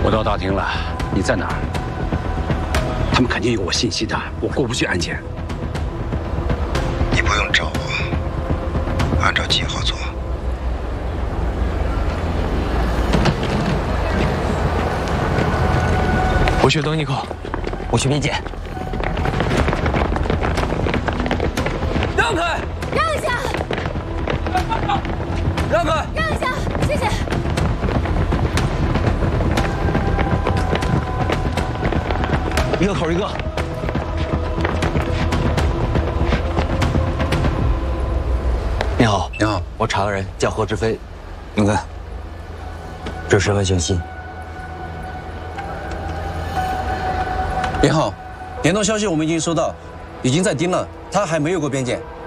我到大厅了，你在哪儿？他们肯定有我信息的，我过不去安检。 你不用找我，按照计划做。 我去等你口， 我去边界。 让开！ 让一下！ 让开！ 让一下，谢谢。 一个口一个。你好， 你好， 我查个人，叫何志飞。你看，这身份信息。 你好，联动消息我们已经收到，已经在盯了，他还没有过边检。